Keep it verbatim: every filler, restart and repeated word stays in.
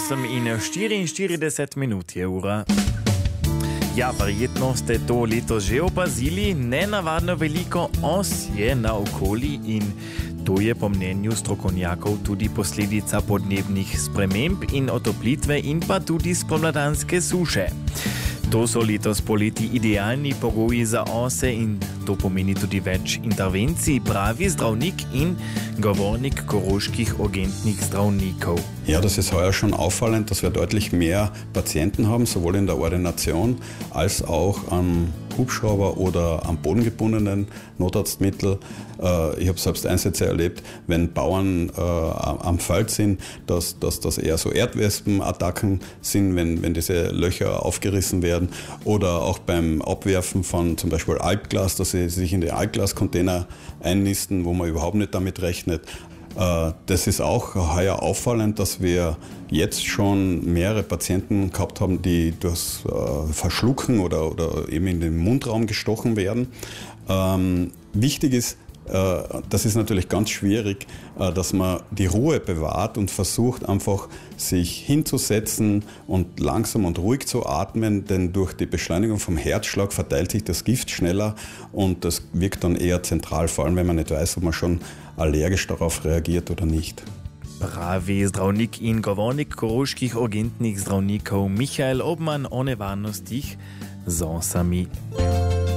osem in štiriinštirideset minut je ura. Ja, verjetno ste to letos že opazili, nenavadno veliko os je naokoli in to je po mnenju strokovnjakov tudi posledica podnebnih sprememb in otoplitve in pa tudi spomladanske suše. To so letos poleti idealni pogoji za ose in to pomeni tudi več intervencij, pravi zdravnik in govornik koroških urgentnih zdravnikov. Ja, das ist heuer schon auffallend, dass wir deutlich mehr Patienten haben, sowohl in der Ordination als auch am Hubschrauber oder am bodengebundenen Notarztmittel. Ich habe selbst Einsätze erlebt, wenn Bauern äh, am Feld sind, dass, dass das eher so Erdwespenattacken sind, wenn, wenn diese Löcher aufgerissen werden. Oder auch beim Abwerfen von zum Beispiel Altglas, dass sie sich in die Altglascontainer einnisten, wo man überhaupt nicht damit rechnet. Das ist auch heuer auffallend, dass wir jetzt schon mehrere Patienten gehabt haben, die durchs Verschlucken oder, oder eben in den Mundraum gestochen werden. Ähm, wichtig ist, das ist natürlich ganz schwierig, dass man die Ruhe bewahrt und versucht einfach sich hinzusetzen und langsam und ruhig zu atmen, denn durch die Beschleunigung vom Herzschlag verteilt sich das Gift schneller und das wirkt dann eher zentral, vor allem wenn man nicht weiß, ob man schon allergisch darauf reagiert oder nicht. Pravi zdravnik in govornik koroških urgentnih zdravnikov Michael Obman o nevarnostih z osami.